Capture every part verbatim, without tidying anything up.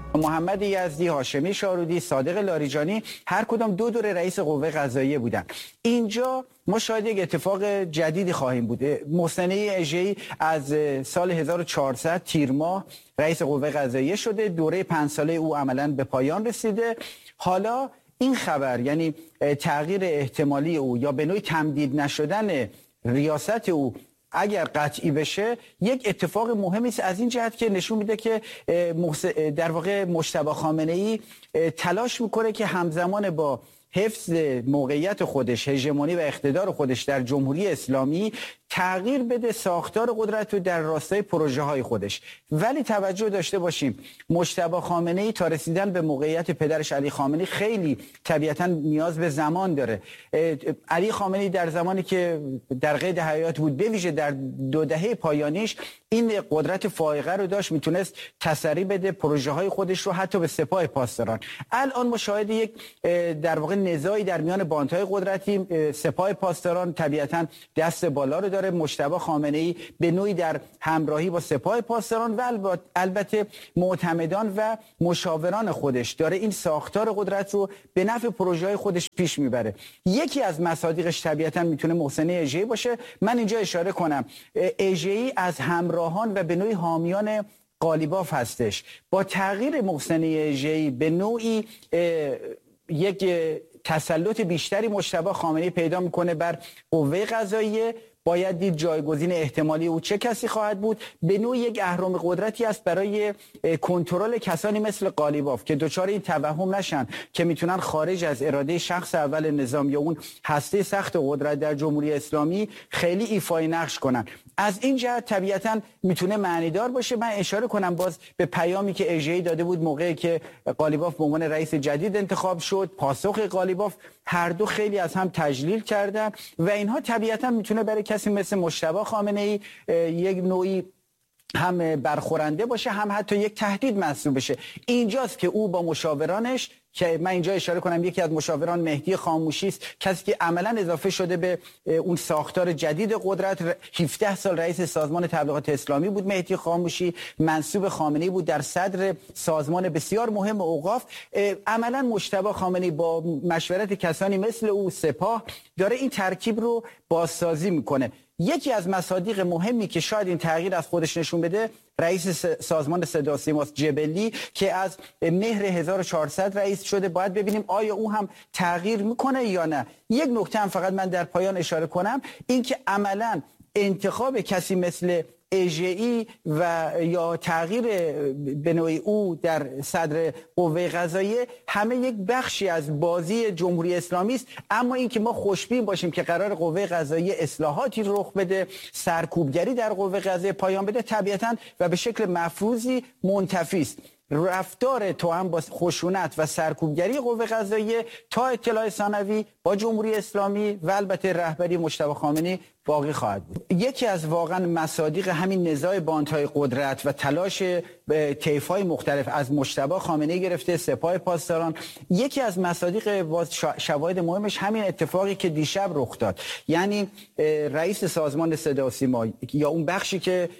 محمد یزدی، هاشمی شارودی، صادق لاریجانی هر کدام دو دوره رئیس قوه قضاییه بودن. اینجا ما شاید یک اتفاق جدیدی خواهیم بود. محسن اژه‌ای از سال هزار و چهارصد تیر ماه رئیس قوه قضاییه شده، دوره پنج ساله او عملاً به پایان رسیده. حالا این خبر، یعنی تغییر احتمالی او یا به نوعی تمدید نشدن ریاست او اگر قطعی بشه، یک اتفاق مهمی است از این جهت که نشون میده که در واقع مجتبی خامنه‌ای تلاش میکنه که همزمان با حفظ موقعیت خودش، هژمونی و اقتدار خودش در جمهوری اسلامی، تغییر بده ساختار قدرت رو در راستای پروژه های خودش. ولی توجه داشته باشیم مجتبی خامنه‌ای تا رسیدن به موقعیت پدرش علی خامنه‌ای خیلی طبیعتاً نیاز به زمان داره. علی خامنه‌ای در زمانی که در قید حیات بود، به ویژه در دو دهه پایانیش، این قدرت فائقه رو داشت، میتونست تسری بده پروژه های خودش رو حتی به سپاه پاسداران. الان ما شاهد یک در واقع نزاعی در میان باندهای قدرتی، سپاه پاسداران طبیعتاً دست بالا رو داره، مجتبی خامنه‌ای به نوعی در همراهی با سپاه پاسداران و البته معتمدان و مشاوران خودش داره این ساختار قدرت رو به نفع پروژه‌های خودش پیش میبره. یکی از مصادیقش طبیعتاً میتونه محسن اژه‌ای باشه. من اینجا اشاره کنم اژه‌ای از همراهان و به نوعی حامیان قالیباف هستش. با تغییر محسن اژه‌ای به نوعی یک تسلط بیشتری مجتبی خامنه‌ای پیدا میکنه بر قوه قضاییه. باید دید جایگزین احتمالی او چه کسی خواهد بود. به نوعی یک اهرم قدرتی است برای کنترل کسانی مثل قالیباف که دچار این توهم نشن که میتونن خارج از اراده شخص اول نظام یا اون هسته سخت قدرت در جمهوری اسلامی خیلی ایفای نقش کنن. از این جهت طبیعتاً میتونه معنیدار باشه. من اشاره کنم باز به پیامی که اژه‌ای داده بود موقعی که قالیباف به عنوان رئیس جدید انتخاب شد. پاسخ قالیباف هر دو خیلی از هم تجلیل کردن و اینها طبیعتاً میتونه برای کسی مثل مجتبی خامنه‌ای یک نوعی هم برخورنده باشه، هم حتی یک تهدید محسوب بشه. اینجاست که او با مشاورانش، که من اینجا اشاره کنم یکی از مشاوران مهدی خاموشی است، کسی که عملا اضافه شده به اون ساختار جدید قدرت، هفده سال رئیس سازمان تبلیغات اسلامی بود. مهدی خاموشی منسوب خامنه‌ای بود، در صدر سازمان بسیار مهم اوقاف. عملا مجتبی خامنه‌ای با مشورت کسانی مثل او، سپاه، داره این ترکیب رو بازسازی میکنه. یکی از مصادیق مهمی که شاید این تغییر از خودش نشون بده رئیس سازمان صدا و سیما جبلی که از مهر هزار و چهارصد رئیس شده. باید ببینیم آیا او هم تغییر میکنه یا نه. یک نکته هم فقط من در پایان اشاره کنم، این که عملاً انتخاب کسی مثل اژه‌ای و یا تغییر به نوعی او در صدر قوه قضاییه همه یک بخشی از بازی جمهوری اسلامی است. اما این که ما خوشبین باشیم که قرار قوه قضاییه اصلاحاتی رخ بده، سرکوبگری در قوه قضاییه پایان بده، طبیعتاً و به شکل مفروضی منتفی است. رفتار توأم با خشونت و سرکوبگری قوه قضاییه تا اطلاع ثانوی با جمهوری اسلامی و البته رهبری مجتبی خامنه‌ای باقی خواهد بود. یکی از واقعا مصادیق همین نزاع باندهای قدرت و تلاش طیف‌های مختلف از مجتبی خامنه‌ای گرفته سپاه پاسداران، یکی از مصادیق شواهد مهمش همین اتفاقی که دیشب رخ داد. یعنی رئیس سازمان صدا و سیما یا اون بخشی که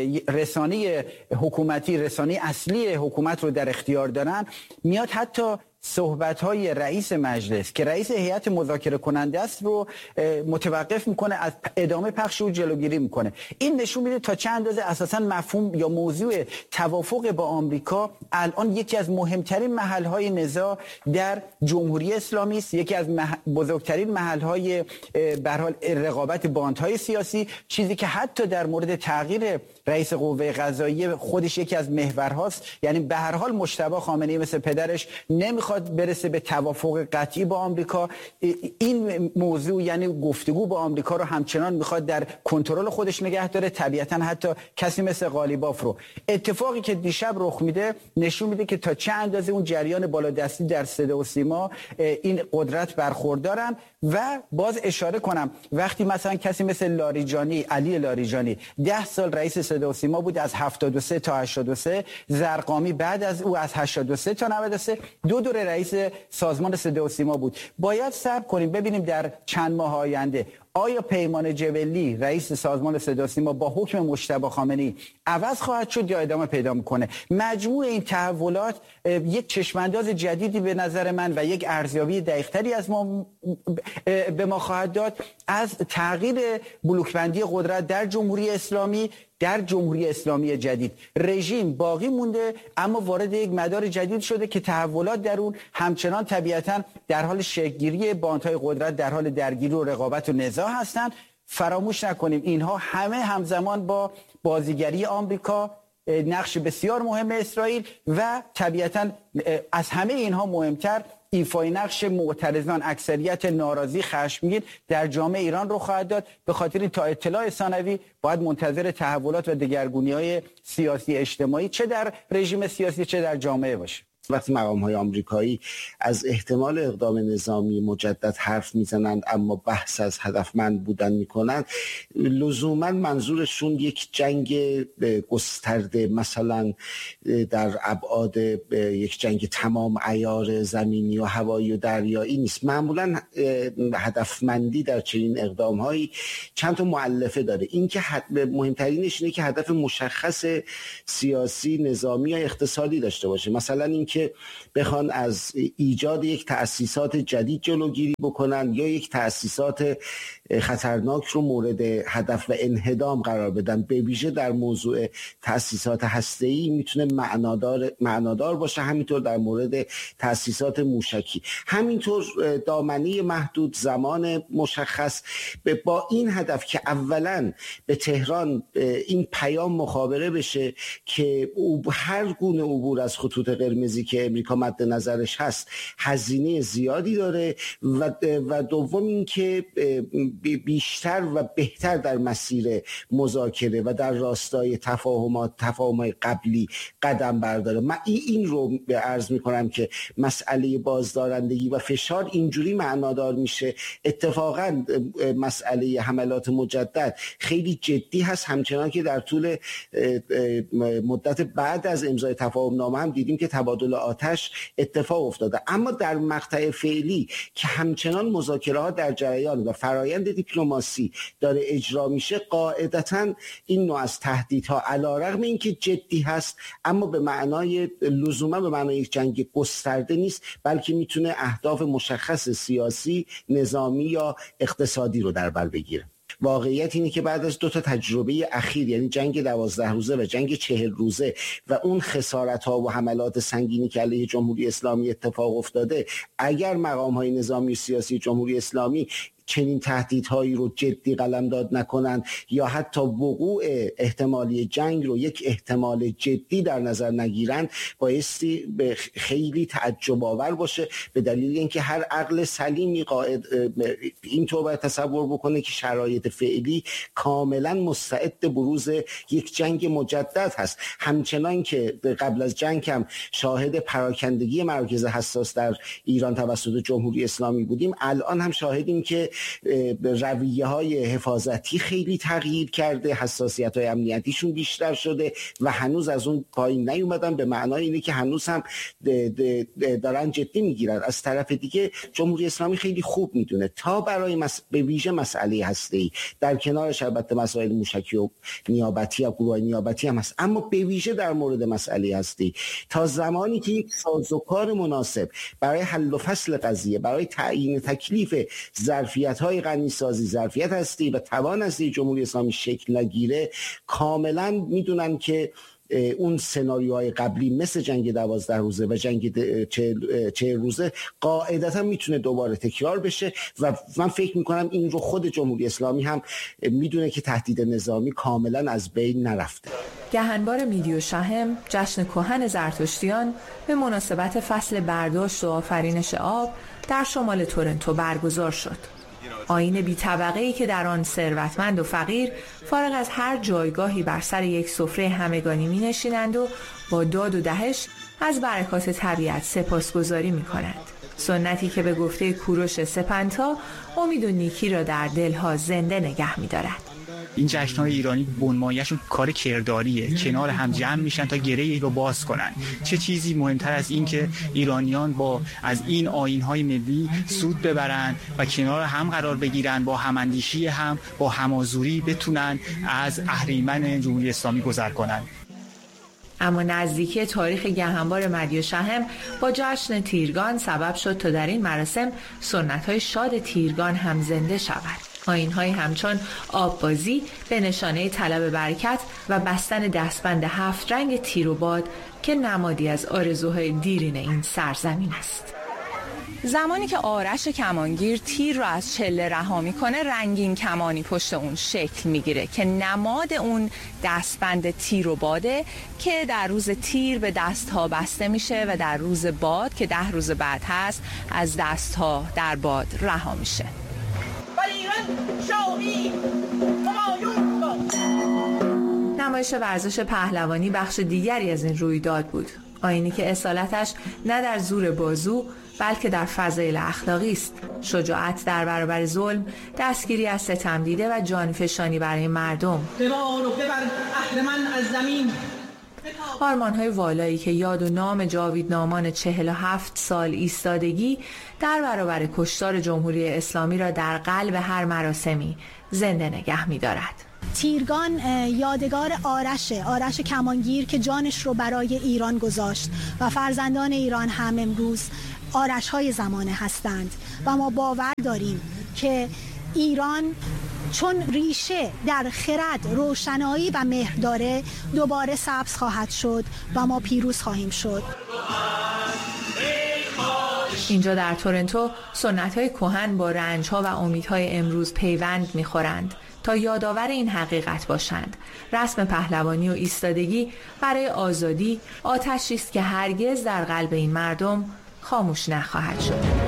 رسانه حکومتی، رسانه اصلی حکومت رو در اختیار دارن، میاد حتی صحبت‌های رئیس مجلس که رئیس هیئت مذاکره کننده است رو متوقف میکنه، از ادامه پخش و جلوگیری میکنه. این نشون میده تا چند اندازه اساساً مفهوم یا موضوع توافق با آمریکا الان یکی از مهمترین محل‌های نزاع در جمهوری اسلامی است، یکی از مح... بزرگترین محل‌های به هر حال رقابت باندهای سیاسی، چیزی که حتی در مورد تغییر رئیس قوه قضاییه خودش یکی از محورهاست. یعنی به هر حال مجتبی خامنه‌ای مثل پدرش نمیخواد برسه به توافق قطعی با آمریکا. این موضوع یعنی گفتگو با آمریکا رو همچنان میخواد در کنترل خودش نگه داره، طبیعتا حتی کسی مثل قالیباف رو. اتفاقی که دیشب رخ میده نشون میده که تا چه اندازه اون جریان بالادستی در صدا و سیما این قدرت برخوردارن. و باز اشاره کنم وقتی مثلا کسی مثل لاریجانی، علی لاریجانی ده سال رئیس صدا و سیما بود، از هفتاد و سه تا هشتاد و سه، زرقامی بعد از او از هشتاد و سه تا نود و سه دو دوره رئیس سازمان صدا و سیما بود. باید صبر کنیم ببینیم در چند ماه آینده آیا پیمان جبلی رئیس سازمان صدا سیما با حکم مجتبی خامنه‌ای عوض خواهد شد یا ادامه پیدا میکنه؟ مجموع این تحولات یک چشمانداز جدیدی به نظر من و یک ارزیابی دقیق‌تری از ما به ما خواهد داد از تغییر بلوکبندی قدرت در جمهوری اسلامی در جمهوری اسلامی جدید. رژیم باقی مونده اما وارد یک مدار جدید شده که تحولات در اون همچنان طبیعتاً در حال شکل‌گیری، باندهای قدرت در حال درگیری و رقابت و نزاع هستند. فراموش نکنیم اینها همه همزمان با بازیگری آمریکا، نقش بسیار مهم اسرائیل و طبیعتاً از همه اینها مهمتر ایفای نقش معترضان، اکثریت ناراضی خشمگین در جامعه ایران رو خواهد داد. به خاطر این تا اطلاع ثانوی باید منتظر تحولات و دگرگونی‌های سیاسی اجتماعی چه در رژیم سیاسی چه در جامعه باشه. وقتی مقام‌های آمریکایی از احتمال اقدام نظامی مجدد حرف میزنند اما بحث از هدفمند بودن میکنند، لزوما منظورشون یک جنگ گسترده مثلا در ابعاد یک جنگ تمام عیار زمینی و هوایی و دریایی نیست. معمولا هدفمندی در چنین اقدام‌هایی چند تا مؤلفه داره. این که مهمترینش اینه که هدف مشخص سیاسی، نظامی یا اقتصادی داشته باشه. مثلا این که بخوان از ایجاد یک تأسیسات جدید جلوگیری بکنن یا یک تأسیسات خطرناک رو مورد هدف و انهدام قرار بدن. به ویژه در موضوع تأسیسات هسته‌ای میتونه معنادار معنادار باشه، همینطور در مورد تأسیسات موشکی، همینطور دامنه محدود، زمان مشخص، با این هدف که اولا به تهران این پیام مخابره بشه که هر گونه عبور از خطوط قرمزی که امریکا مد نظرش هست هزینه زیادی داره و و دوم این که بیشتر و بهتر در مسیر مذاکره و در راستای تفاهمات تفاهمات قبلی قدم برداره. من این رو به عرض میکنم که مسئله بازدارندگی و فشار اینجوری معنادار میشه. اتفاقا مسئله حملات مجدد خیلی جدی هست، همچنان که در طول مدت بعد از امضای تفاهم نامه هم دیدیم که تبادل آتش اتفاق افتاده. اما در مقطع فعلی که همچنان مذاکره ها در جریان و فرایند دیپلماسی داره اجرا میشه، قاعدتاً این نوع از تهدیدها علیرغم اینکه جدی هست اما به معنای لزوما به معنای یک جنگ گسترده نیست، بلکه میتونه اهداف مشخص سیاسی، نظامی یا اقتصادی رو در بر بگیره. واقعیت اینه که بعد از دو تا تجربه اخیر، یعنی جنگ دوازده روزه و جنگ چهل روزه و اون خسارت‌ها و حملات سنگینی که علیه جمهوری اسلامی اتفاق افتاده، اگر مقام‌های نظامی و سیاسی جمهوری اسلامی چنین تهدیدهایی رو جدی قلمداد نکنن یا حتی وقوع احتمالی جنگ رو یک احتمال جدی در نظر نگیرن، بایستی به خیلی تعجب آور باشه، به دلیل اینکه هر عقل سلیمی قاعد اینطور باید تصور بکنه که شرایط فعلی کاملا مستعد بروز یک جنگ مجدد هست. همچنان که قبل از جنگ هم شاهد پراکندگی مراکز حساس در ایران توسط جمهوری اسلامی بودیم، الان هم شاهدیم که رویه های حفاظتی خیلی تغییر کرده، حساسیت های امنیتیشون بیشتر شده و هنوز از اون پایین نیومدن، به معنای اینه که هنوز هم دارن جدی میگیرن. از طرف دیگه جمهوری اسلامی خیلی خوب میدونه تا برای مس... به ویژه مسئله هسته‌ای، در کنارش البته مسائل موشکی و نیابتی یا گروه نیابتی هم هست، اما به ویژه در مورد مسئله هسته‌ای تا زمانی که یک سازوکار مناسب برای حل و فصل قضیه، برای تعیین تکلیف ظرفیت های غنیسازی، ظرفیت هستی و توان هستی جمهوری اسلامی شکل نگیره، کاملا میدونن که اون سناریوهای قبلی مثل جنگ دوازده روزه و جنگ چهل روزه قاعدتا میتونه دوباره تکرار بشه و من فکر میکنم این رو خود جمهوری اسلامی هم میدونه که تهدید نظامی کاملا از بین نرفته. گهنبار میدی و شهم، جشن کهن زرتشتیان به مناسبت فصل برداشت و آفرینش آب در شمال تورنتو برگزار شد. آیین بی طبقه‌ای که در آن ثروتمند و فقیر فارغ از هر جایگاهی بر سر یک سفره همگانی می‌نشینند و با داد و دهش از برکات طبیعت سپاسگزاری می‌کنند. سنتی که به گفته کوروش سپنتا امید و نیکی را در دلها زنده نگه می‌دارد. این جشن‌های ایرانی بنمایه‌شون کار کرداریه، کنار هم جمع میشن تا گره‌ای رو باز کنن. چه چیزی مهمتر از این که ایرانیان با از این آیین‌های ملی سود ببرن و کنار هم قرار بگیرن، با هماندیشی هم با همازوری بتونن از اهریمن جمهوری اسلامی گذر کنن. اما نزدیکی تاریخ گهنبار مدی و شهم با جشن تیرگان سبب شد تا در این مراسم سنت‌های شاد تیرگان هم زنده شود. آیین‌هایی همچون آببازی به نشانه طلب برکت و بستن دستبند هفت رنگ تیر و باد که نمادی از آرزوهای دیرین این سرزمین است. زمانی که آرش کمانگیر تیر رو از چله رها میکنه، رنگین کمانی پشت اون شکل میگیره که نماد اون دستبند تیر و باده که در روز تیر به دستها بسته میشه و در روز باد که ده روز بعد هست از دستها در باد رها میشه. نمایش ورزش پهلوانی بخش دیگری از این رویداد بود. آیینی که اصالتش نه در زور بازو بلکه در فضایل اخلاقی است. شجاعت در برابر ظلم، دستگیری از ستم دیده و جانفشانی برای مردم. آرمان‌های والایی که یاد و نام جاویدنامان چهل و هفت سال ایستادگی در برابر کشتار جمهوری اسلامی را در قلب هر مراسمی زنده نگه می‌دارد. تیرگان یادگار آرشه، آرش کمانگیر که جانش رو برای ایران گذاشت و فرزندان ایران هم امروز آرش های زمانه هستند و ما باور داریم که ایران چون ریشه در خرد، روشنایی و مهر داره دوباره سبز خواهد شد و ما پیروز خواهیم شد. اینجا در تورنتو سنت‌های کهن با رنج‌ها و امیدهای امروز پیوند می‌خورند تا یادآور این حقیقت باشند. رسم پهلوانی و ایستادگی برای آزادی آتشی است که هرگز در قلب این مردم خاموش نخواهد شد.